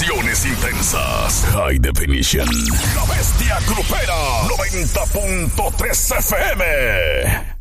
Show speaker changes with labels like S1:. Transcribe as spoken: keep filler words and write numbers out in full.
S1: Canciones intensas. High Definition. La Bestia Grupera. noventa punto tres F M.